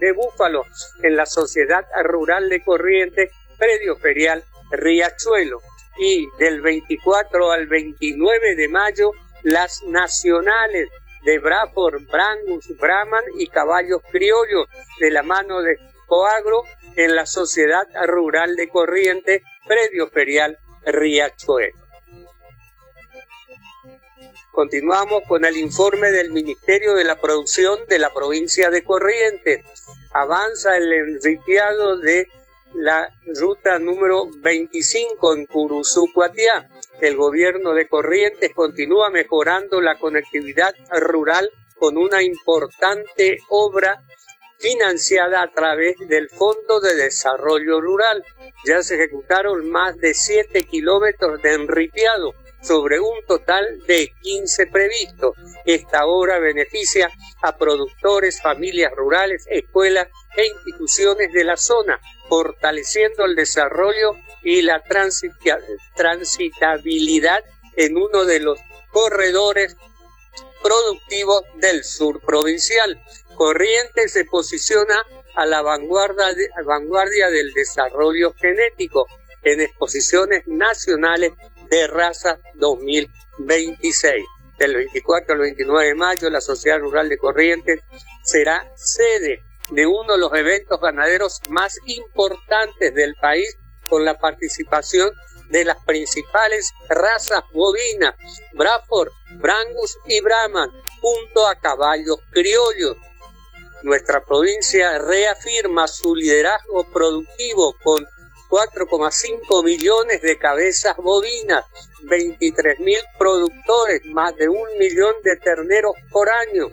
de búfalos en la Sociedad Rural de Corrientes, predio ferial Riachuelo. Y del 24 al 29 de mayo, las nacionales de Braford, Brangus, Brahman y caballos criollos de la mano de Coagro en la Sociedad Rural de Corrientes, predio ferial Riachuelo. Continuamos con el informe del Ministerio de la Producción de la provincia de Corrientes. Avanza el enriqueado de la ruta número 25 en Curuzú-Cuatiá. El gobierno de Corrientes continúa mejorando la conectividad rural con una importante obra financiada a través del Fondo de Desarrollo Rural. Ya se ejecutaron más de 7 kilómetros de enriqueado sobre un total de 15 previstos. Esta obra beneficia a productores, familias rurales, escuelas e instituciones de la zona, fortaleciendo el desarrollo y la transitabilidad en uno de los corredores productivos del sur provincial. Corrientes se posiciona a la vanguardia del desarrollo genético en exposiciones nacionales de raza 2026. Del 24 al 29 de mayo, la Sociedad Rural de Corrientes será sede de uno de los eventos ganaderos más importantes del país, con la participación de las principales razas bovinas, Braford, Brangus y Brahman, junto a caballos criollos. Nuestra provincia reafirma su liderazgo productivo con 4,5 millones de cabezas bovinas, 23.000 productores, más de 1 millón de terneros por año,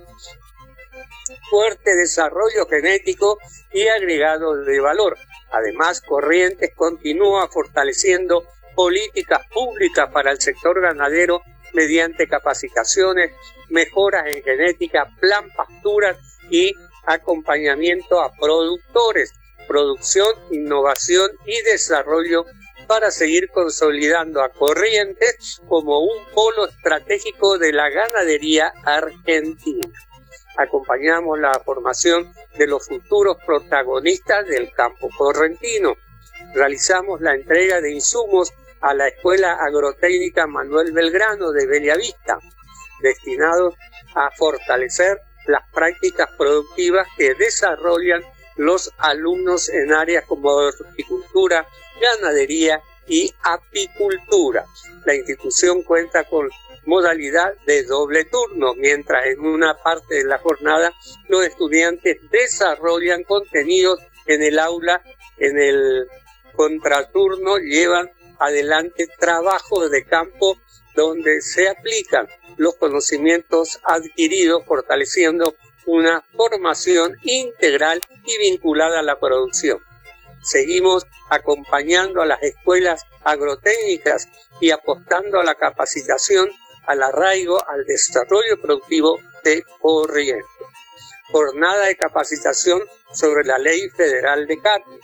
fuerte desarrollo genético y agregado de valor. Además, Corrientes continúa fortaleciendo políticas públicas para el sector ganadero mediante capacitaciones, mejoras en genética, plan pasturas y acompañamiento a productores, producción, innovación y desarrollo para seguir consolidando a Corrientes como un polo estratégico de la ganadería argentina. Acompañamos la formación de los futuros protagonistas del campo correntino. Realizamos la entrega de insumos a la Escuela Agrotécnica Manuel Belgrano de Bellavista, destinados a fortalecer las prácticas productivas que desarrollan los alumnos en áreas como horticultura, ganadería y apicultura. La institución cuenta con modalidad de doble turno, mientras en una parte de la jornada los estudiantes desarrollan contenidos en el aula, en el contraturno llevan adelante trabajos de campo donde se aplican los conocimientos adquiridos, fortaleciendo una formación integral y vinculada a la producción. Seguimos acompañando a las escuelas agrotécnicas y apostando a la capacitación, al arraigo, al desarrollo productivo de Corrientes. Jornada de capacitación sobre la Ley Federal de Carne,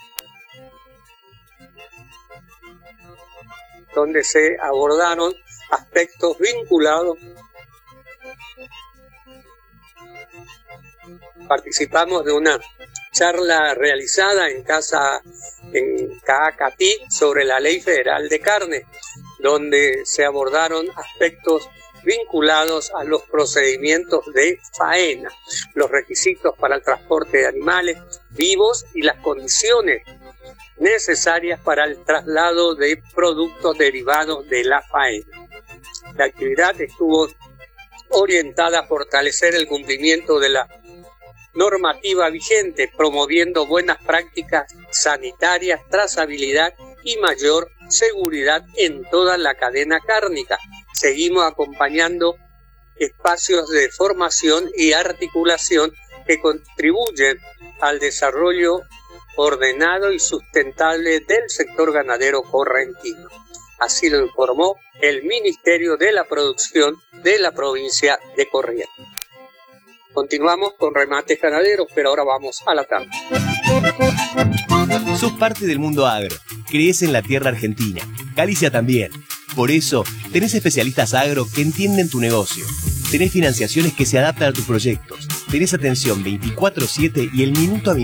donde se abordaron aspectos vinculados. Participamos de una charla realizada en Caacatí sobre la Ley Federal de Carne, donde se abordaron aspectos vinculados a los procedimientos de faena, los requisitos para el transporte de animales vivos y las condiciones necesarias para el traslado de productos derivados de la faena. La actividad estuvo orientada a fortalecer el cumplimiento de la normativa vigente, promoviendo buenas prácticas sanitarias, trazabilidad y mayor seguridad en toda la cadena cárnica. Seguimos acompañando espacios de formación y articulación que contribuyen al desarrollo ordenado y sustentable del sector ganadero correntino. Así lo informó el Ministerio de la Producción de la provincia de Corrientes. Continuamos con remates ganaderos, pero ahora vamos a la tarde. Sos parte del mundo agro, crees en la tierra argentina, Galicia también. Por eso, tenés especialistas agro que entienden tu negocio. Tenés financiaciones que se adaptan a tus proyectos. Tenés atención 24/7 y el minuto a minuto